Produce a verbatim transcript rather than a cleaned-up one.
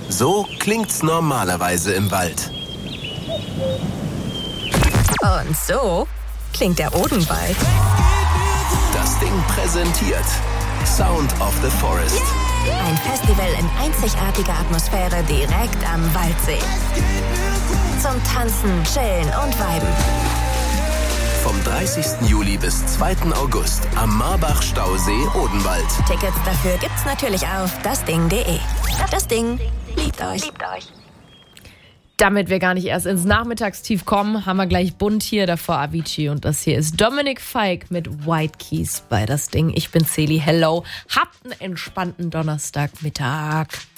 So klingt's normalerweise im Wald. Und so klingt der Odenwald. Das Ding präsentiert Sound of the Forest. Ein Festival in einzigartiger Atmosphäre direkt am Waldsee. Zum Tanzen, Chillen und Weiben. Vom dreißigsten Juli bis zweiten August am Marbach-Stausee Odenwald. Tickets dafür gibt's natürlich auf dasding punkt de. Das Ding liebt euch. Liebt euch. Damit wir gar nicht erst ins Nachmittagstief kommen, haben wir gleich bunt hier, davor Avicii und das hier ist Dominic Fike mit White Keys bei Das Ding. Ich bin Celi, hello. Habt einen entspannten Donnerstagmittag.